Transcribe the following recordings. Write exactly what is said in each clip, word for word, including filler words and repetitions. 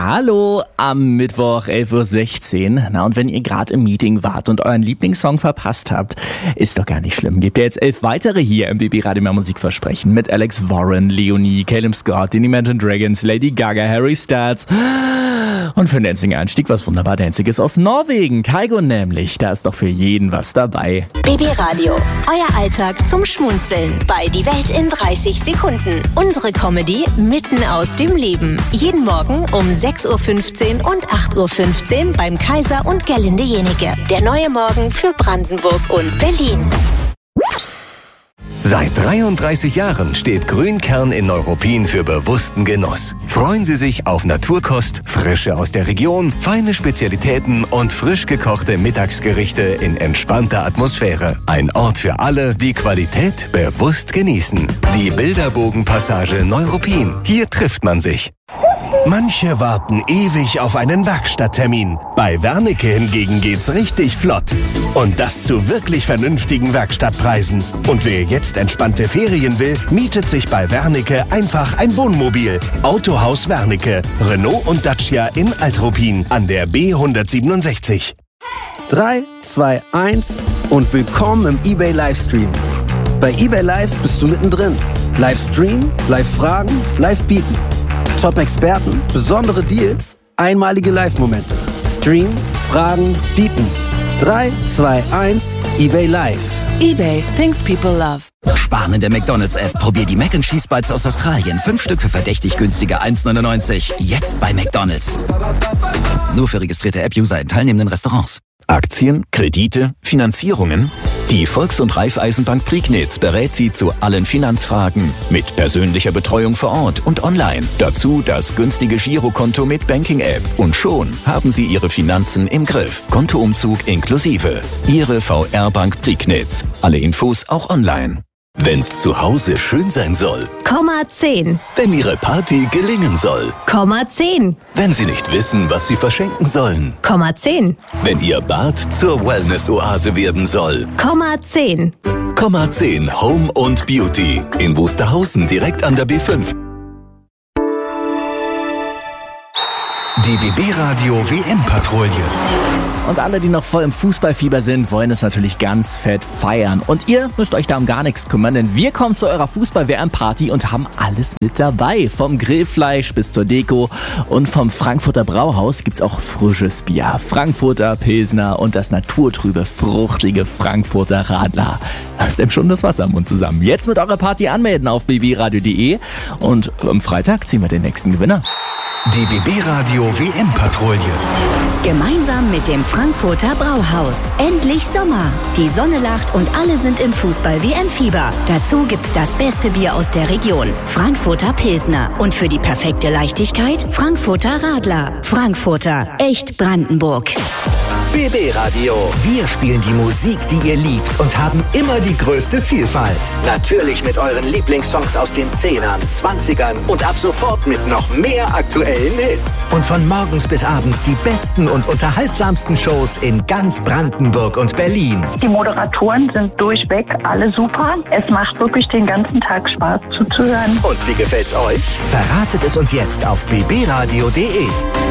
Hallo, am Mittwoch elf Uhr sechzehn. Na, und wenn ihr gerade im Meeting wart und euren Lieblingssong verpasst habt, ist doch gar nicht schlimm. Gebt ihr jetzt elf weitere hier im B B Radio Mehr Musikversprechen mit Alex Warren, Leonie, Caleb Scott, den Imagine Dragons, Lady Gaga, Harry Styles und für den Dancing-Einstieg was wunderbar Danziges aus Norwegen. Kaigo nämlich, da ist doch für jeden was dabei. B B Radio, euer Alltag zum Schmunzeln bei Die Welt in dreißig Sekunden. Unsere Comedy mitten aus dem Leben. Jeden Morgen um sechs Uhr fünfzehn und acht Uhr fünfzehn beim Kaiser und Gerlinde Jenike. Der neue Morgen für Brandenburg und Berlin. Seit dreiunddreißig Jahren steht Grünkern in Neuruppin für bewussten Genuss. Freuen Sie sich auf Naturkost, Frische aus der Region, feine Spezialitäten und frisch gekochte Mittagsgerichte in entspannter Atmosphäre. Ein Ort für alle, die Qualität bewusst genießen. Die Bilderbogenpassage Neuruppin. Hier trifft man sich. Manche warten ewig auf einen Werkstatttermin. Bei Wernicke hingegen geht's richtig flott. Und das zu wirklich vernünftigen Werkstattpreisen. Und wer jetzt entspannte Ferien will, mietet sich bei Wernicke einfach ein Wohnmobil. Autohaus Wernicke, Renault und Dacia in Altruppin an der B hundertsiebenundsechzig. drei, zwei, eins und willkommen im eBay Livestream. Bei eBay Live bist du mittendrin. Livestream, Live-Fragen, Live-Bieten. Top-Experten, besondere Deals, einmalige Live-Momente. Stream, Fragen, Bieten. drei, zwei, eins, eBay Live. eBay, things people love. Sparen in der McDonald's-App. Probier die Mac and Cheese Bites aus Australien. Fünf Stück für verdächtig günstige eins neunundneunzig. Jetzt bei McDonald's. Nur für registrierte App-User in teilnehmenden Restaurants. Aktien, Kredite, Finanzierungen? Die Volks- und Raiffeisenbank Prignitz berät Sie zu allen Finanzfragen. Mit persönlicher Betreuung vor Ort und online. Dazu das günstige Girokonto mit Banking-App. Und schon haben Sie Ihre Finanzen im Griff. Kontoumzug inklusive. Ihre V R-Bank Prignitz. Alle Infos auch online. Wenn's zu Hause schön sein soll. Komma zehn. Wenn Ihre Party gelingen soll. Komma zehn. Wenn Sie nicht wissen, was Sie verschenken sollen. Komma zehn. Wenn Ihr Bad zur Wellness-Oase werden soll. Komma zehn. Komma zehn Home und Beauty. In Wusterhausen direkt an der B fünf. Die B B Radio W M-Patrouille. Und alle, die noch voll im Fußballfieber sind, wollen es natürlich ganz fett feiern. Und ihr müsst euch da um gar nichts kümmern, denn wir kommen zu eurer Fußball-W M-Party und haben alles mit dabei. Vom Grillfleisch bis zur Deko und vom Frankfurter Brauhaus gibt's auch frisches Bier. Frankfurter Pilsner und das naturtrübe, fruchtige Frankfurter Radler. Läuft einem schon das Wasser im Mund zusammen. Jetzt mit eurer Party anmelden auf b b radio punkt d e und am Freitag ziehen wir den nächsten Gewinner. Die B B Radio W M-Patrouille. Gemeinsam mit dem Frankfurter Brauhaus. Endlich Sommer. Die Sonne lacht und alle sind im Fußball-W M-Fieber. Dazu gibt's das beste Bier aus der Region. Frankfurter Pilsner. Und für die perfekte Leichtigkeit Frankfurter Radler. Frankfurter. Echt Brandenburg. B B Radio. Wir spielen die Musik, die ihr liebt und haben immer die größte Vielfalt. Natürlich mit euren Lieblingssongs aus den Zehnern, Zwanzigern und ab sofort mit noch mehr aktuellen Hits. Und von morgens bis abends die besten und unterhaltsamsten Shows in ganz Brandenburg und Berlin. Die Moderatoren sind durchweg alle super. Es macht wirklich den ganzen Tag Spaß zuzuhören. Und wie gefällt's euch? Verratet es uns jetzt auf b b radio punkt d e.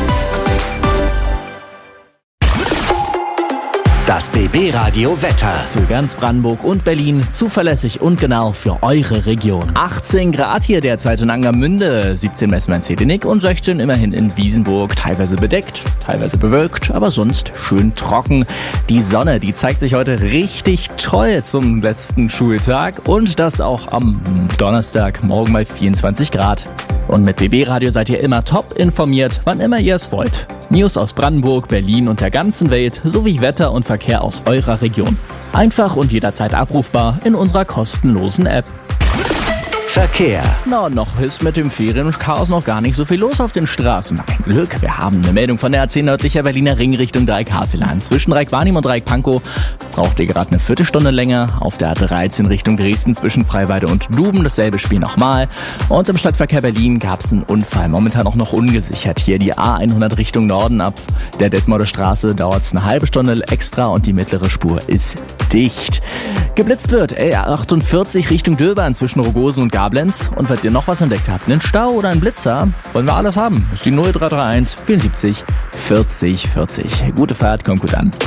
Das B B Radio Wetter. Für ganz Brandenburg und Berlin zuverlässig und genau für eure Region. achtzehn Grad hier derzeit in Angermünde, siebzehn messen wir in Zehdenick und sechzehn immerhin in Wiesenburg. Teilweise bedeckt, teilweise bewölkt, aber sonst schön trocken. Die Sonne, die zeigt sich heute richtig toll zum letzten Schultag und das auch am Donnerstag, morgen bei vierundzwanzig Grad. Und mit B B Radio seid ihr immer top informiert, wann immer ihr es wollt. News aus Brandenburg, Berlin und der ganzen Welt sowie Wetter und Verkehr aus eurer Region. Einfach und jederzeit abrufbar in unserer kostenlosen App. Verkehr. Na, und noch ist mit dem Ferienchaos noch gar nicht so viel los auf den Straßen. Ein Glück, wir haben eine Meldung von der A zehn nördlicher Berliner Ring Richtung Dreieck-Havelland. Zwischen Dreieck-Barnim und Dreieck-Pankow braucht ihr gerade eine Viertelstunde länger. Auf der A dreizehn Richtung Dresden zwischen Freiweide und Duben dasselbe Spiel nochmal. Und im Stadtverkehr Berlin gab es einen Unfall, momentan auch noch ungesichert. Hier die A hundert Richtung Norden ab der Detmolder Straße dauert es eine halbe Stunde extra und die mittlere Spur ist dicht. Geblitzt wird L achtundvierzig Richtung Döbern zwischen Rogosen und Gablenz. Und falls ihr noch was entdeckt habt, einen Stau oder einen Blitzer, wollen wir alles haben. Das ist die null drei drei eins vierundsiebzig vierzig vierzig. Gute Fahrt, kommt gut an.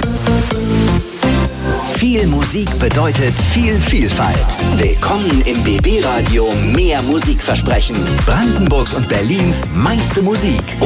Viel Musik bedeutet viel Vielfalt. Willkommen im B B Radio Mehr Musikversprechen. Brandenburgs und Berlins meiste Musik.